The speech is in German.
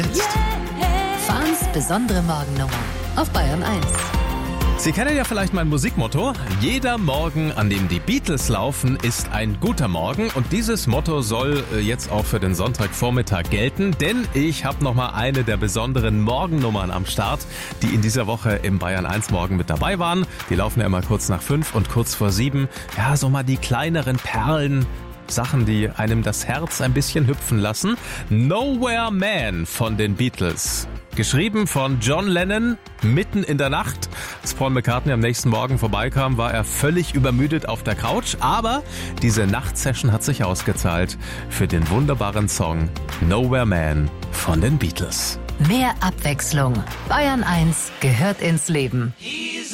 Fahns besondere Morgennummer auf Bayern 1. Sie kennen ja vielleicht mein Musikmotto. Jeder Morgen, an dem die Beatles laufen, ist ein guter Morgen. Und dieses Motto soll jetzt auch für den Sonntagvormittag gelten. Denn ich habe nochmal eine der besonderen Morgennummern am Start, die in dieser Woche im Bayern 1 Morgen mit dabei waren. Die laufen ja immer kurz nach 5 und kurz vor 7. Ja, so mal die kleineren Perlen. Sachen, die einem das Herz ein bisschen hüpfen lassen. Nowhere Man von den Beatles. Geschrieben von John Lennon mitten in der Nacht. Als Paul McCartney am nächsten Morgen vorbeikam, war er völlig übermüdet auf der Couch. Aber diese Nachtsession hat sich ausgezahlt für den wunderbaren Song Nowhere Man von den Beatles. Mehr Abwechslung. Bayern 1 gehört ins Leben.